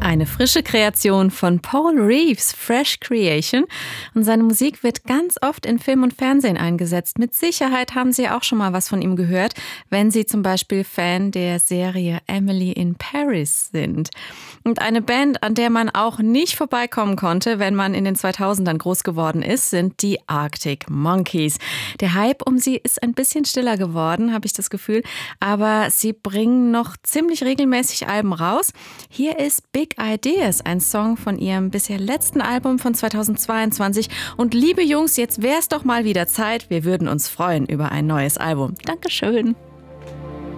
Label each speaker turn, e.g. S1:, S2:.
S1: Eine frische Kreation von Paul Reeves, Fresh Creation. Und seine Musik wird ganz oft in Film und Fernsehen eingesetzt. Mit Sicherheit haben Sie auch schon mal was von ihm gehört, wenn Sie zum Beispiel Fan der Serie Emily in Paris sind. Und eine Band, an der man auch nicht vorbeikommen konnte, wenn man in den 2000ern groß geworden ist, sind die Arctic Monkeys. Der Hype um sie ist ein bisschen stiller geworden, habe ich das Gefühl, aber sie bringen noch ziemlich regelmäßig Alben raus. Hier ist Big Ideas, ein Song von ihrem bisher letzten Album von 2022. Und liebe Jungs, jetzt wär's doch mal wieder Zeit. Wir würden uns freuen über ein neues Album. Dankeschön.